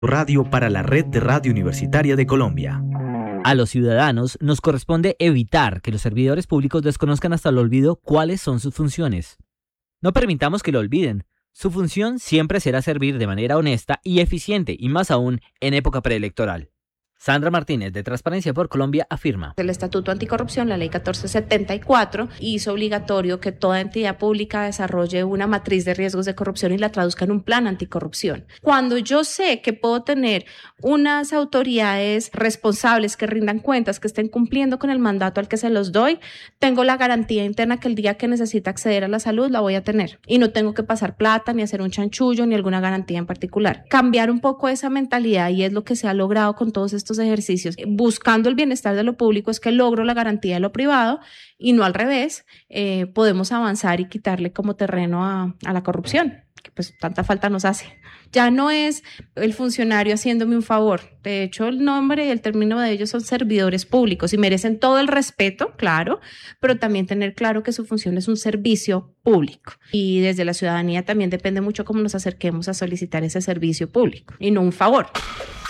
Radio para la Red de Radio Universitaria de Colombia. A los ciudadanos nos corresponde evitar que los servidores públicos desconozcan hasta el olvido cuáles son sus funciones. No permitamos que lo olviden. Su función siempre será servir de manera honesta y eficiente, y más aún en época preelectoral. Sandra Martínez, de Transparencia por Colombia, afirma: El Estatuto Anticorrupción, la Ley 1474, hizo obligatorio que toda entidad pública desarrolle una matriz de riesgos de corrupción y la traduzca en un plan anticorrupción. Cuando yo sé que puedo tener unas autoridades responsables que rindan cuentas, que estén cumpliendo con el mandato al que se los doy, tengo la garantía interna que el día que necesite acceder a la salud la voy a tener. Y no tengo que pasar plata, ni hacer un chanchullo, ni alguna garantía en particular. Cambiar un poco esa mentalidad, y es lo que se ha logrado con todos estos ejercicios, buscando el bienestar de lo público, es que logro la garantía de lo privado y no al revés. Podemos avanzar y quitarle como terreno a la corrupción, que pues tanta falta nos hace. Ya no es el funcionario haciéndome un favor. De hecho, el nombre y el término de ellos son servidores públicos y merecen todo el respeto, claro, pero también tener claro que su función es un servicio público. Y desde la ciudadanía también depende mucho cómo nos acerquemos a solicitar ese servicio público y no un favor.